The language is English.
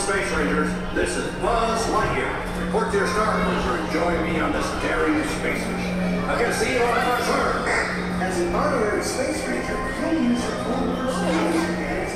Space Rangers. This is Buzz Lightyear. Report to your star cruiser and join me on this daring space mission. I can see you on the first Earth. As an honorary space ranger, you'll use your own personality